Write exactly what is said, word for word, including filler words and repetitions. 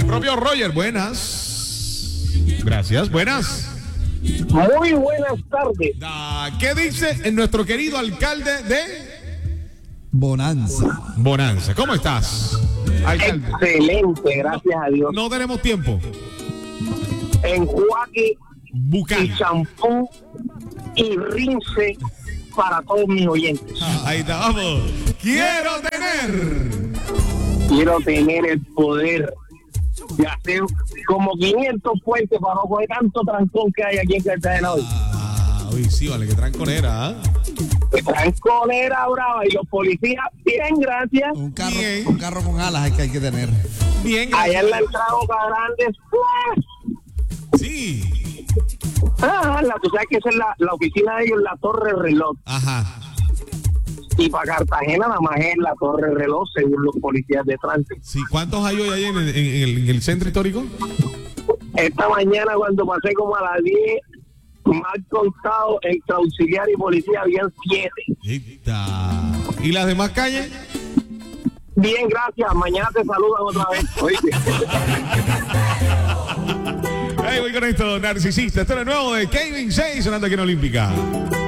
propio Roger, buenas. Gracias, buenas. Muy buenas tardes. Ah, ¿qué dice nuestro querido alcalde de Bonanza? Bonanza? ¿Cómo estás, alcalde? Excelente, gracias a Dios. No tenemos tiempo. Enjuague Bucal. y champú y rinse para todos mis oyentes. Ahí está, vamos. Quiero tener. Quiero tener el poder de hacer como quinientos puentes para no coger tanto trancón que hay aquí en Cartagena hoy. Ah, uy, sí, vale, que tranconera, ¿ah? Tranconera brava y los policías, bien, gracias. Un carro, Bien. un carro con alas hay que hay que tener. Bien, Allá gracias. en la entrada Boca Grande, ¡pues! Sí. Ah, la, tú sabes que esa es la, la oficina de ellos, la Torre Reloj. Ajá. Y para Cartagena nada más es la Torre Reloj, según los policías de tránsito. Sí, ¿cuántos hay hoy ahí en el, en el, en el centro histórico? Esta mañana cuando pasé como a las diez, mal contado, entre auxiliar y policía habían siete. Esta. ¿Y las demás calles? Bien, gracias. Mañana te saludan otra vez. Oíste. Ahí voy con esto, narcisista. Esto es lo nuevo de Kevin seis sonando aquí en Olímpica.